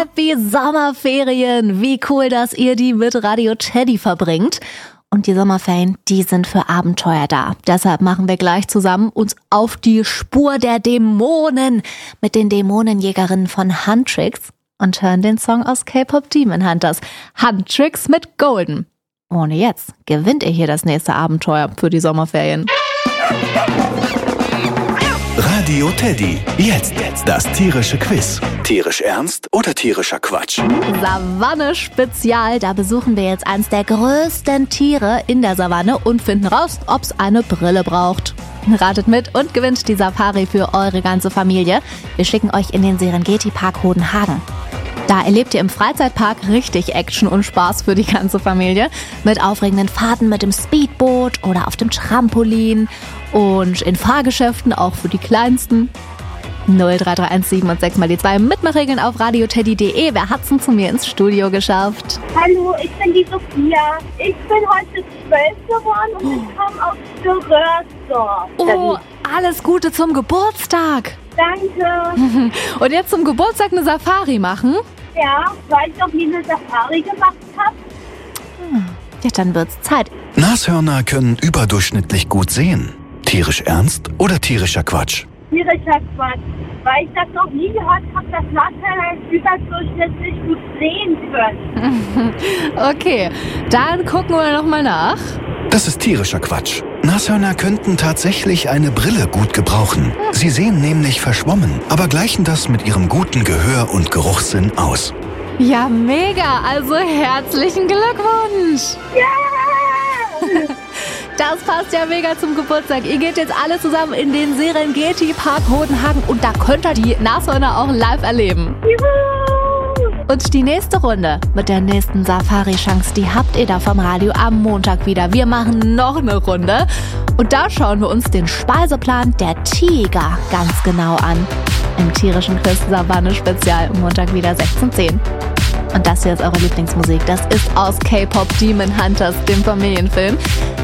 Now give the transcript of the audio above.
Happy Sommerferien! Wie cool, dass ihr die mit Radio Teddy verbringt. Und die Sommerferien, die sind für Abenteuer da. Deshalb machen wir gleich zusammen uns auf die Spur der Dämonen mit den Dämonenjägerinnen von Huntrix und hören den Song aus K-Pop Demon Hunters. Huntrix mit Golden. Ohne jetzt gewinnt ihr hier das nächste Abenteuer für die Sommerferien. Radio Teddy. Jetzt das tierische Quiz. Tierisch ernst oder tierischer Quatsch? Savanne Spezial. Da besuchen wir jetzt eins der größten Tiere in der Savanne und finden raus, ob es eine Brille braucht. Ratet mit und gewinnt die Safari für eure ganze Familie. Wir schicken euch in den Serengeti-Park Hodenhagen. Da erlebt ihr im Freizeitpark richtig Action und Spaß für die ganze Familie. Mit aufregenden Fahrten mit dem Speedboot oder auf dem Trampolin und in Fahrgeschäften auch für die Kleinsten. 03317 und 6 mal die 2 Mitmachregeln auf radioteddy.de. Wer hat's denn zu mir ins Studio geschafft? Hallo, ich bin die Sophia. Ich bin heute 12 geworden und ich komme aus Dörrösdorf. Oh, alles Gute zum Geburtstag. Danke. Und jetzt zum Geburtstag eine Safari machen? Ja, weil ich noch nie eine Safari gemacht habe. Ja, dann wird's Zeit. Nashörner können überdurchschnittlich gut sehen. Tierisch ernst oder tierischer Quatsch? Tierischer Quatsch. Weil ich das noch nie gehört habe, dass Nashörner überdurchschnittlich gut sehen können. Okay, dann gucken wir nochmal nach. Das ist tierischer Quatsch. Nashörner könnten tatsächlich eine Brille gut gebrauchen. Sie sehen nämlich verschwommen, aber gleichen das mit ihrem guten Gehör- und Geruchssinn aus. Ja, mega. Also herzlichen Glückwunsch. Ja! Das passt ja mega zum Geburtstag. Ihr geht jetzt alle zusammen in den Serengeti-Park Hodenhagen und da könnt ihr die Nashörner auch live erleben. Juhu! Und die nächste Runde mit der nächsten Safari-Chance, die habt ihr da vom Radio am Montag wieder. Wir machen noch eine Runde und da schauen wir uns den Speiseplan der Tiger ganz genau an. Im tierischen Quiz Savanne Spezial Montag wieder 16:10. Und das hier ist eure Lieblingsmusik. Das ist aus K-Pop Demon Hunters, dem Familienfilm.